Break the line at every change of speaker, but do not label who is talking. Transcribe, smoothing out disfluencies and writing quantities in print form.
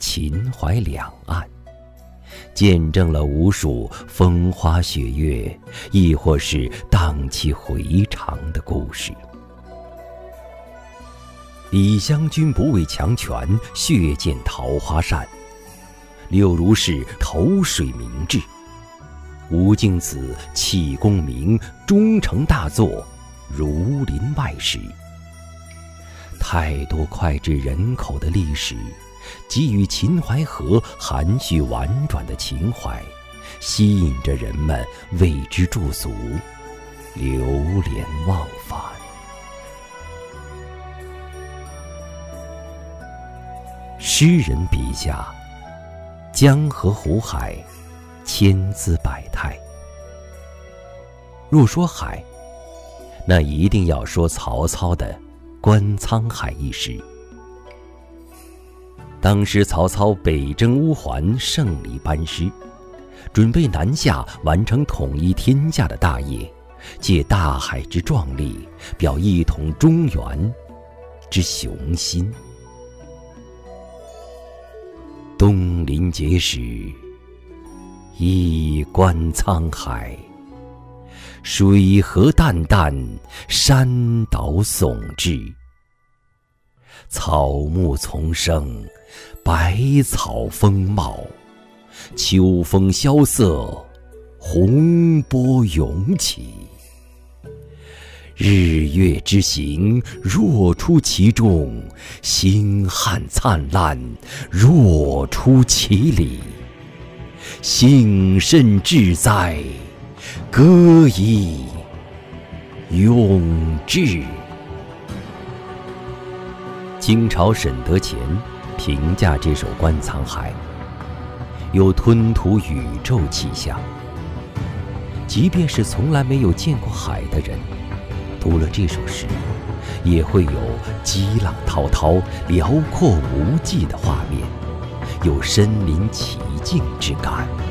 秦淮两岸，见证了无数风花雪月，亦或是荡气回肠的故事。李香君不畏强权，血溅桃花扇；柳如是投水明志，吴敬梓弃功名，终成大作，儒林外史。太多脍炙人口的历史，给予秦淮河含蓄婉转的情怀，吸引着人们为之驻足，流连忘返。诗人笔下，江河湖海，千姿百态。若说海，那一定要说曹操的《观沧海》一诗。当时曹操北征乌桓，胜利班师，准备南下完成统一天下的大业，借大海之壮丽，表一统中原之雄心。东临碣石，一观沧海，水河淡淡，山岛耸峙，草木丛生，百草丰茂，秋风萧瑟，洪波涌起。日月之行，若出其中；星汉灿烂，若出其里。幸甚至哉，歌以咏志。清朝沈德潜评价这首《观沧海》，有吞吐宇宙气象。即便是从来没有见过海的人，读了这首诗，也会有激浪滔滔、辽阔无际的画面，有身临其境之感。